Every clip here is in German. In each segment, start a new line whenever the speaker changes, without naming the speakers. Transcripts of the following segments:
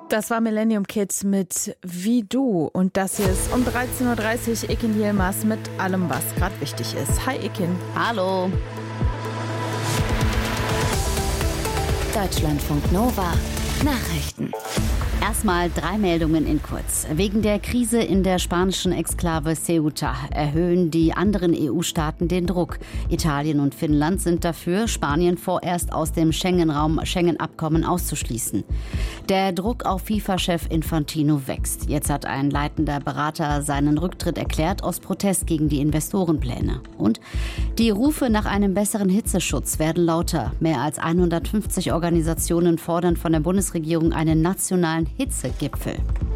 Das war Millennium Kids mit Wie du. Und das hier ist um 13.30 Uhr Ikin Yilmaz mit allem, was gerade wichtig ist. Hi Ikin.
Hallo. Deutschlandfunk Nova. Nachrichten. Erstmal 3 Meldungen in kurz. Wegen der Krise in der spanischen Exklave Ceuta erhöhen die anderen EU-Staaten den Druck. Italien und Finnland sind dafür, Spanien vorerst aus dem Schengen-Abkommen auszuschließen. Der Druck auf FIFA-Chef Infantino wächst. Jetzt hat ein leitender Berater seinen Rücktritt erklärt aus Protest gegen die Investorenpläne. Und die Rufe nach einem besseren Hitzeschutz werden lauter. Mehr als 150 Organisationen fordern von der Bundesregierung einen nationalen Hitzegipfel.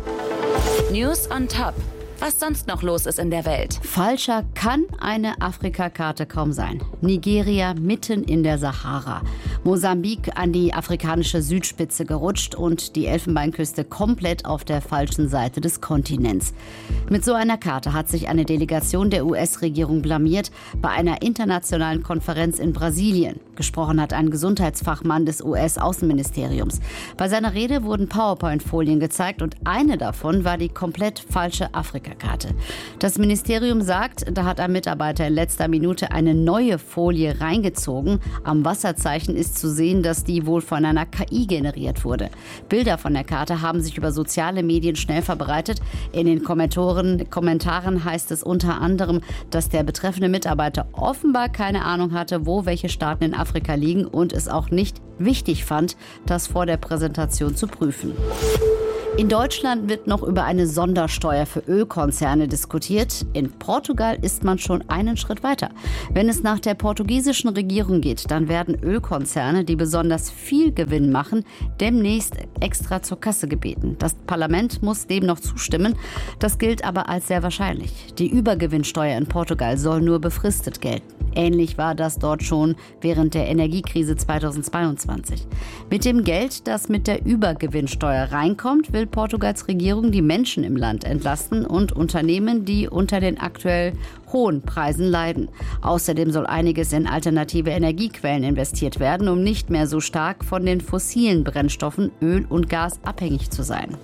News on Top. Was sonst noch los ist in der Welt.
Falscher kann eine Afrika-Karte kaum sein. Nigeria mitten in der Sahara. Mosambik an die afrikanische Südspitze gerutscht und die Elfenbeinküste komplett auf der falschen Seite des Kontinents. Mit so einer Karte hat sich eine Delegation der US-Regierung blamiert bei einer internationalen Konferenz in Brasilien. Gesprochen hat ein Gesundheitsfachmann des US-Außenministeriums. Bei seiner Rede wurden PowerPoint-Folien gezeigt und eine davon war die komplett falsche Afrika-Karte. Das Ministerium sagt, da hat ein Mitarbeiter in letzter Minute eine neue Folie reingezogen. Am Wasserzeichen ist zu sehen, dass die wohl von einer KI generiert wurde. Bilder von der Karte haben sich über soziale Medien schnell verbreitet. In den Kommentaren heißt es unter anderem, dass der betreffende Mitarbeiter offenbar keine Ahnung hatte, wo welche Staaten in Afrika liegen und es auch nicht wichtig fand, das vor der Präsentation zu prüfen. In Deutschland wird noch über eine Sondersteuer für Ölkonzerne diskutiert. In Portugal ist man schon einen Schritt weiter. Wenn es nach der portugiesischen Regierung geht, dann werden Ölkonzerne, die besonders viel Gewinn machen, demnächst extra zur Kasse gebeten. Das Parlament muss dem noch zustimmen. Das gilt aber als sehr wahrscheinlich. Die Übergewinnsteuer in Portugal soll nur befristet gelten. Ähnlich war das dort schon während der Energiekrise 2022. Mit dem Geld, das mit der Übergewinnsteuer reinkommt, will Portugals Regierung die Menschen im Land entlasten und Unternehmen, die unter den aktuell hohen Preisen leiden. Außerdem soll einiges in alternative Energiequellen investiert werden, um nicht mehr so stark von den fossilen Brennstoffen Öl und Gas abhängig zu sein.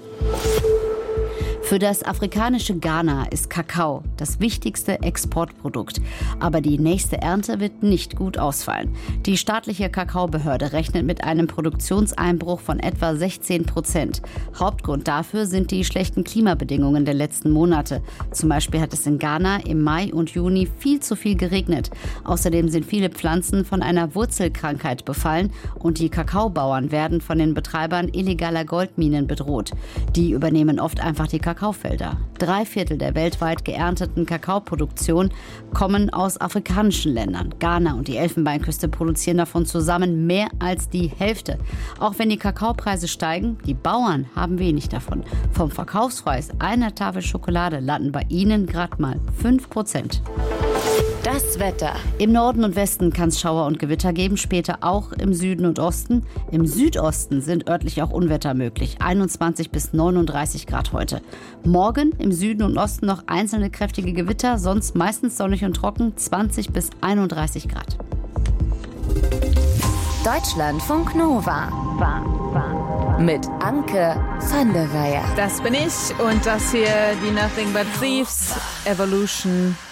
Für das afrikanische Ghana ist Kakao das wichtigste Exportprodukt. Aber die nächste Ernte wird nicht gut ausfallen. Die staatliche Kakaobehörde rechnet mit einem Produktionseinbruch von etwa 16%. Hauptgrund dafür sind die schlechten Klimabedingungen der letzten Monate. Zum Beispiel hat es in Ghana im Mai und Juni viel zu viel geregnet. Außerdem sind viele Pflanzen von einer Wurzelkrankheit befallen und die Kakaobauern werden von den Betreibern illegaler Goldminen bedroht. Die übernehmen oft einfach die Kakaofelder. 3/4 der weltweit geernteten Kakaoproduktion kommen aus afrikanischen Ländern. Ghana und die Elfenbeinküste produzieren davon zusammen mehr als die Hälfte. Auch wenn die Kakaopreise steigen, die Bauern haben wenig davon. Vom Verkaufspreis einer Tafel Schokolade landen bei ihnen gerade mal 5%.
Das Wetter.
Im Norden und Westen kann es Schauer und Gewitter geben, später auch im Süden und Osten. Im Südosten sind örtlich auch Unwetter möglich. 21 bis 39 Grad heute. Morgen im Süden und Osten noch einzelne kräftige Gewitter, sonst meistens sonnig und trocken, 20 bis 31 Grad.
Deutschlandfunk Nova. Mit Anke van der Weyer.
Das bin ich und das hier die Nothing But Thieves Evolution.